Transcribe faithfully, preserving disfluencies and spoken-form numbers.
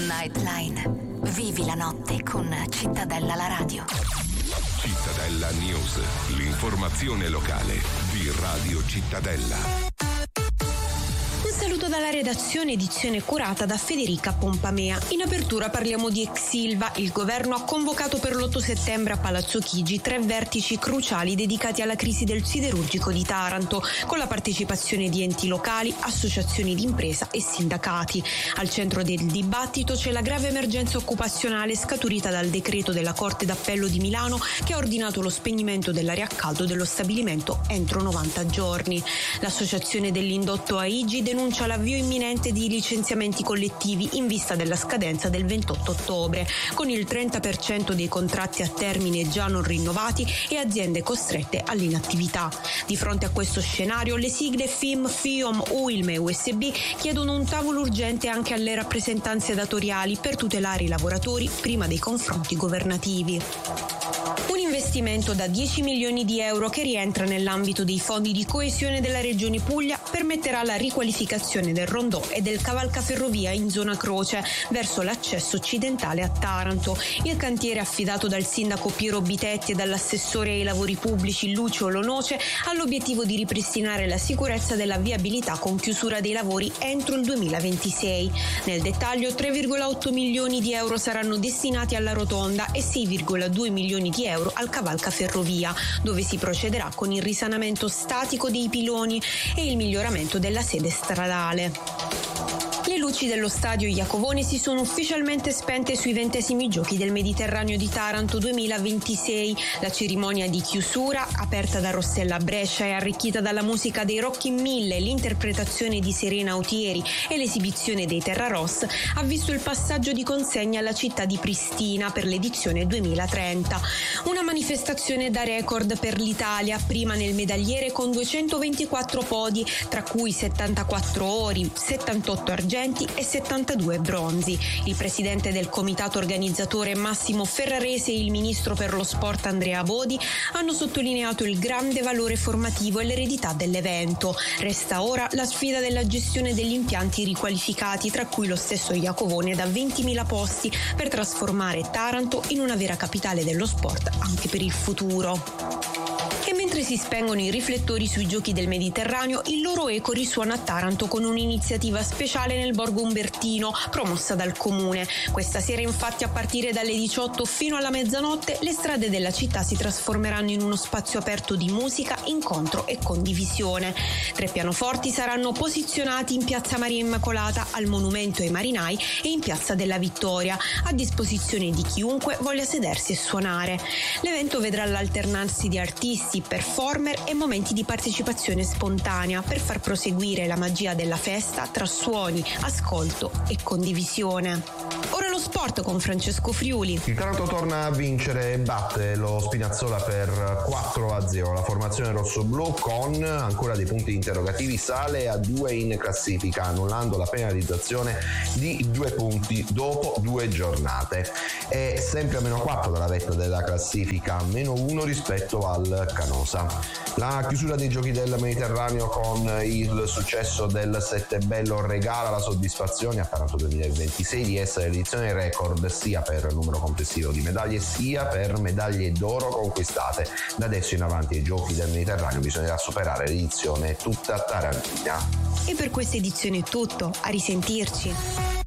Nightline. Vivi la notte con Cittadella la radio. Cittadella News, l'informazione locale di Radio Cittadella. Un saluto dalla redazione, edizione curata da Federica Pompamea. In apertura parliamo di ex Ilva. Il governo ha convocato per l'otto settembre a Palazzo Chigi tre vertici cruciali dedicati alla crisi del siderurgico di Taranto, con la partecipazione di enti locali, associazioni di impresa e sindacati. Al centro del dibattito c'è la grave emergenza occupazionale scaturita dal decreto della Corte d'Appello di Milano che ha ordinato lo spegnimento dell'aria a caldo dello stabilimento entro novanta giorni. L'associazione dell'indotto Aigi denuncia l'avvio imminente di licenziamenti collettivi in vista della scadenza del ventotto ottobre, con il trenta per cento dei contratti a termine già non rinnovati e aziende costrette all'inattività. Di fronte a questo scenario, le sigle F I M, FIOM, U I L M e U S B chiedono un tavolo urgente anche alle rappresentanze datoriali per tutelare i lavoratori prima dei confronti governativi. Un investimento da dieci milioni di euro che rientra nell'ambito dei fondi di coesione della Regione Puglia permetterà la riqualificazione del rondò e del cavalcaferrovia in zona Croce verso l'accesso occidentale a Taranto. Il cantiere, affidato dal sindaco Piero Bitetti e dall'assessore ai lavori pubblici Lucio Lonoce, ha l'obiettivo di ripristinare la sicurezza della viabilità con chiusura dei lavori entro il duemilaventisei. Nel dettaglio, tre virgola otto milioni di euro saranno destinati alla rotonda e sei virgola due milioni di euro al cavalcaferrovia, dove si procederà con il risanamento statico dei piloni e il miglioramento della sede stradale. Le luci dello stadio Iacovone si sono ufficialmente spente sui ventesimi giochi del Mediterraneo di Taranto duemilaventisei. La cerimonia di chiusura, aperta da Rossella Brescia e arricchita dalla musica dei Rocchi Mille, l'interpretazione di Serena Autieri e l'esibizione dei Terra Ross, ha visto il passaggio di consegna alla città di Pristina per l'edizione duemilatrenta. Una manifestazione da record per l'Italia, prima nel medagliere con duecentoventiquattro podi, tra cui settantaquattro ori, settantotto argenti e settantadue bronzi. Il presidente del comitato organizzatore Massimo Ferrarese e il ministro per lo sport Andrea Bodi hanno sottolineato il grande valore formativo e l'eredità dell'evento. Resta ora la sfida della gestione degli impianti riqualificati, tra cui lo stesso Iacovone da ventimila posti, per trasformare Taranto in una vera capitale dello sport anche per il futuro. E mentre si spengono i riflettori sui giochi del Mediterraneo, il loro eco risuona a Taranto con un'iniziativa speciale nel Borgo Umbertino, promossa dal comune. Questa sera, infatti, a partire dalle diciotto fino alla mezzanotte, le strade della città si trasformeranno in uno spazio aperto di musica, incontro e condivisione. Tre pianoforti saranno posizionati in piazza Maria Immacolata, al Monumento ai Marinai e in piazza della Vittoria, a disposizione di chiunque voglia sedersi e suonare. L'evento vedrà l'alternarsi di artisti, performer e momenti di partecipazione spontanea per far proseguire la magia della festa tra suoni, ascolto e condivisione. Ora lo sport con Francesco Friuli. Il Taranto torna a vincere e batte lo Spinazzola per quattro a zero. La formazione rossoblù, con ancora dei punti interrogativi, sale a due in classifica, annullando la penalizzazione di due punti dopo due giornate. È sempre a meno quattro dalla vetta della classifica, meno uno rispetto al Canosa. La chiusura dei giochi del Mediterraneo con il successo del Settebello regala la soddisfazione a Taranto duemilaventisei di essere l'edizione record sia per numero complessivo di medaglie sia per medaglie d'oro conquistate. Da adesso in avanti ai giochi del Mediterraneo bisognerà superare l'edizione tutta tarantina. E per questa edizione è tutto, a risentirci.